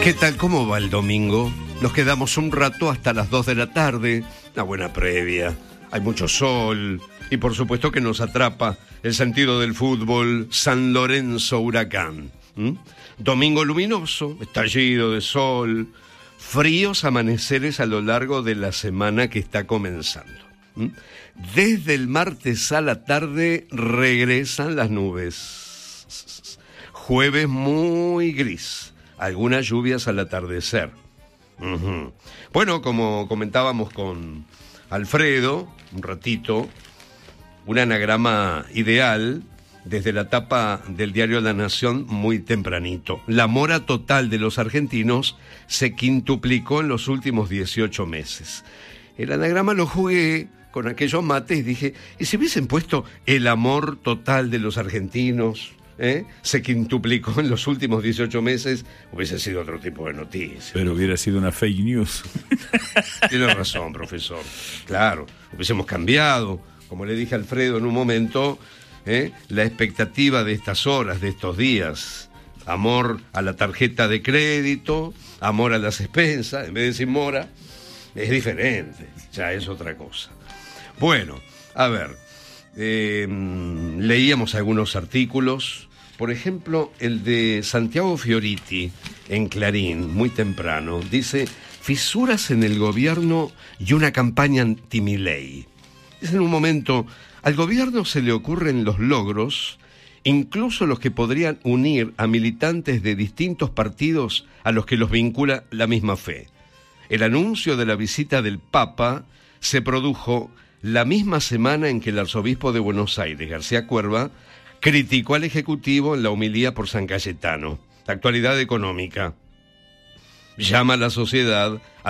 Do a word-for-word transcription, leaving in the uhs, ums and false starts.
¿Qué tal? ¿Cómo va el domingo? Nos quedamos un rato hasta las dos de la tarde, una buena previa, hay mucho sol y por supuesto que nos atrapa el sentido del fútbol San Lorenzo Huracán. ¿Mm? Domingo luminoso, estallido de sol, fríos amaneceres a lo largo de la semana que está comenzando. ¿Mm? Desde el martes a la tarde regresan las nubes. Jueves muy gris. Algunas lluvias al atardecer. Uh-huh. Bueno, como comentábamos con Alfredo, un ratito, un anagrama ideal desde la tapa del diario La Nación muy tempranito. La mora total de los argentinos se quintuplicó en los últimos dieciocho meses. El anagrama lo jugué con aquellos mates y dije, ¿y si hubiesen puesto el amor total de los argentinos? ¿Eh? Se quintuplicó en los últimos dieciocho meses, hubiese sido otro tipo de noticia. Pero hubiera sido una fake news. Tiene razón, profesor. Claro, hubiésemos cambiado, como le dije a Alfredo en un momento, ¿eh? la expectativa de estas horas, de estos días. Amor a la tarjeta de crédito, amor a las expensas, en vez de decir mora, es diferente, ya es otra cosa. Bueno, a ver. Eh, leíamos algunos artículos, por ejemplo el de Santiago Fioriti en Clarín, muy temprano, dice fisuras en el gobierno y una campaña anti-Milei. Es en un momento, al gobierno se le ocurren los logros, incluso los que podrían unir a militantes de distintos partidos a los que los vincula la misma fe. El anuncio de la visita del Papa se produjo la misma semana en que el arzobispo de Buenos Aires, García Cuerva, criticó al Ejecutivo en la homilía por San Cayetano. La actualidad económica llama a la sociedad a